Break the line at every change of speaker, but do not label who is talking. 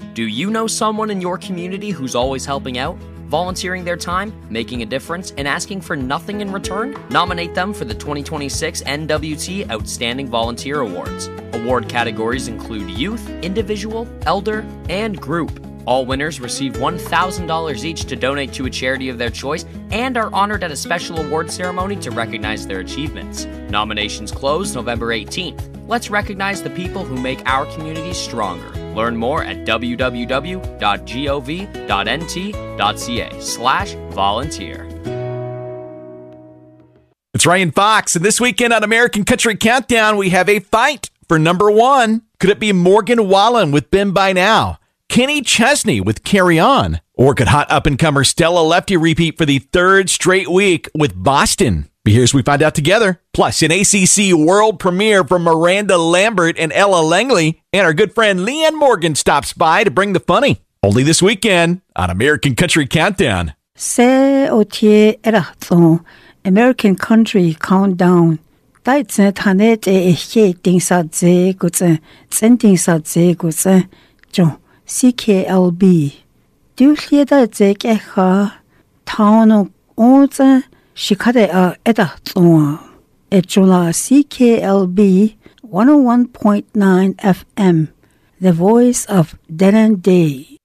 Do you know someone in your community who's always helping out, volunteering their time, making a difference, and asking for nothing in return? Nominate them for the 2026 NWT Outstanding Volunteer Awards. Award categories include youth, individual, elder, and group. All winners receive $1,000 each to donate to a charity of their choice and are honored at a special award ceremony to recognize their achievements. Nominations close November 18th. Let's recognize the people who make our communities stronger. Learn more at www.gov.nt.ca/volunteer.
It's Ryan Fox, and this weekend on American Country Countdown, we have a fight for number one. Could it be Morgan Wallen with Been By Now? Kenny Chesney with Carry On? Or could hot up-and-comer Stella Lefty repeat for the third straight week with Boston? But here's we find out together. Plus, an ACC world premiere from Miranda Lambert and Ella Langley. And our good friend Leanne Morgan stops by to bring the funny. Only this weekend on American Country Countdown.
American Country Countdown. CKLB. Du lieda zeg echa taunu onze shikade eda tsua. Echula CKLB 101.9 FM. The voice of Denendeh.